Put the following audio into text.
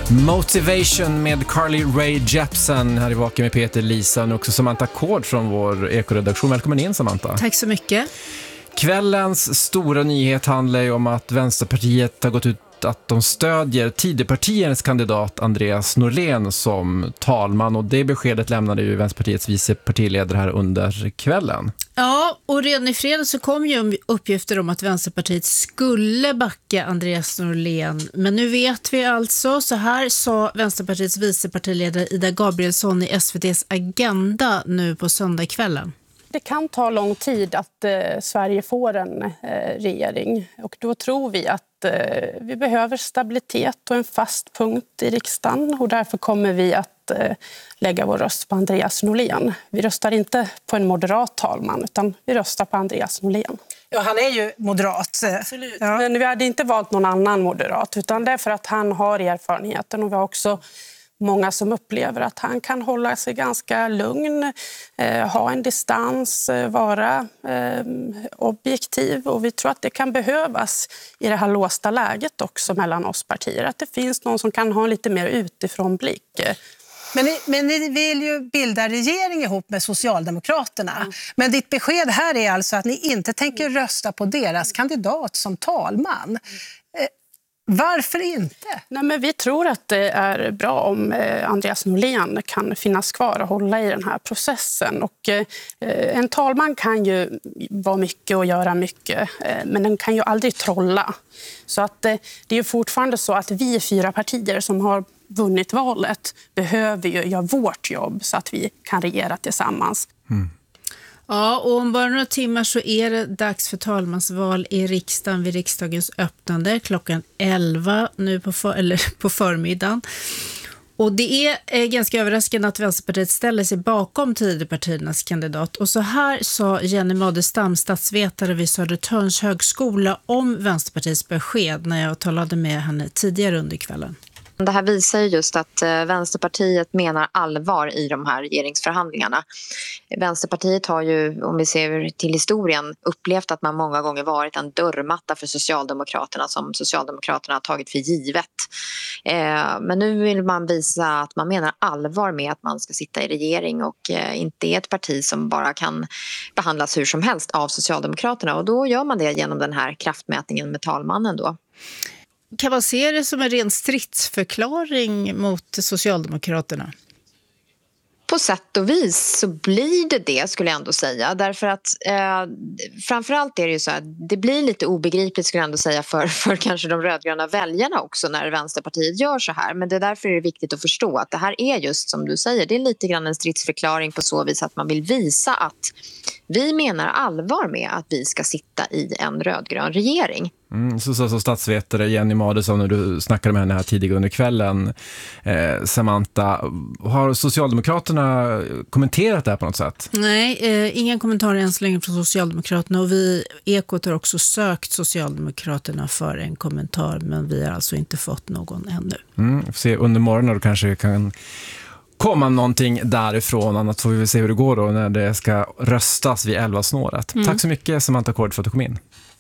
Motivation med Carly Rae Jepsen här i Vaken med Peter, Lisa och också Samantha Kård från vår ekoredaktion. Välkommen in, Samantha. Tack så mycket. Kvällens stora nyhet handlar ju om att Vänsterpartiet har gått ut att de stödjer Tidöpartiernas kandidat Andreas Norlén som talman, och det beskedet lämnade ju Vänsterpartiets vice partiledare här under kvällen. Ja, och redan i fredag så kom ju uppgifter om att Vänsterpartiet skulle backa Andreas Norlén. Men nu vet vi alltså, så här sa Vänsterpartiets vice partiledare Ida Gabrielsson i SVT:s Agenda nu på söndagskvällen. Det kan ta lång tid att Sverige får en regering, och då tror vi att vi behöver stabilitet och en fast punkt i riksdagen, och därför kommer vi att lägga vår röst på Andreas Norlén. Vi röstar inte på en moderat talman, utan vi röstar på Andreas Norlén. Ja, han är ju moderat. Absolut. Ja. Men vi hade inte valt någon annan moderat, utan det är för att han har erfarenheten, och vi har också många som upplever att han kan hålla sig ganska lugn, ha en distans, vara objektiv. Och vi tror att det kan behövas i det här låsta läget också mellan oss partier. Att det finns någon som kan ha en lite mer utifrån blick. Men ni vill ju bilda regering ihop med Socialdemokraterna. Mm. Men ditt besked här är alltså att ni inte tänker rösta på deras kandidat som talman. Varför inte? Nej, men vi tror att det är bra om Andreas Norlén kan finnas kvar och hålla i den här processen. Och, en talman kan ju vara mycket och göra mycket, men den kan ju aldrig trolla. Så att, det är ju fortfarande så att vi 4 partier som har vunnit valet behöver ju göra vårt jobb så att vi kan regera tillsammans. Mm. Ja, och om bara några timmar så är det dags för talmansval i riksdagen vid riksdagens öppnande klockan 11 nu på förmiddagen. Och det är ganska överraskande att Vänsterpartiet ställer sig bakom Tidöpartiernas kandidat. Och så här sa Jenny Madestam, statsvetare vid Södertörns högskola, om Vänsterpartiets besked när jag talade med henne tidigare under kvällen. Det här visar ju just att Vänsterpartiet menar allvar i de här regeringsförhandlingarna. Vänsterpartiet har ju, om vi ser till historien, upplevt att man många gånger varit en dörrmatta för Socialdemokraterna som Socialdemokraterna har tagit för givet. Men nu vill man visa att man menar allvar med att man ska sitta i regering och inte är ett parti som bara kan behandlas hur som helst av Socialdemokraterna. Och då gör man det genom den här kraftmätningen med talmannen då. Kan man se det som en ren stridsförklaring mot Socialdemokraterna? På sätt och vis så blir det skulle jag ändå säga. Därför att framförallt är det ju så att det blir lite obegripligt skulle jag ändå säga för kanske de rödgröna väljarna också när Vänsterpartiet gör så här. Men därför är det viktigt att förstå att det här är just som du säger, det är lite grann en stridsförklaring på så vis att man vill visa att vi menar allvar med att vi ska sitta i en rödgrön regering. Så statsvetare Jenny Madesson, när du snackade med henne här tidigare under kvällen, Samantha, har Socialdemokraterna kommenterat det här på något sätt? Nej, ingen kommentar än så länge från Socialdemokraterna, och vi Ekot har också sökt Socialdemokraterna för en kommentar, men vi har alltså inte fått någon ännu. Får se under morgonen då kanske kan komma någonting därifrån, annat får vi väl se hur det går då när det ska röstas vid 11-snåret. Tack så mycket Samantha Kård för att du kom in.